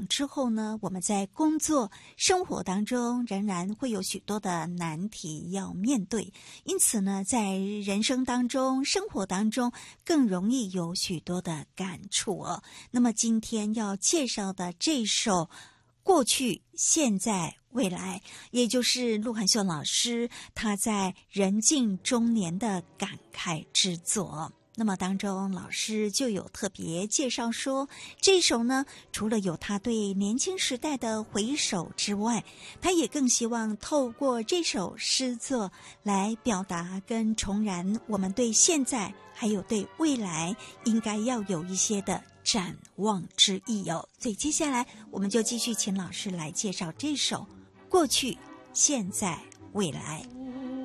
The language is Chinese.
长之后呢，我们在工作生活当中仍然会有许多的难题要面对，因此呢，在人生当中生活当中更容易有许多的感触哦。那么今天要介绍的这首过去现在未来，也就是陆汉秀老师他在人近中年的感慨之作。那么当中老师就有特别介绍说，这首呢除了有他对年轻时代的回首之外，他也更希望透过这首诗作来表达跟重燃我们对现在还有对未来应该要有一些的展望之意哦。所以接下来我们就继续请老师来介绍这首过去现在未来。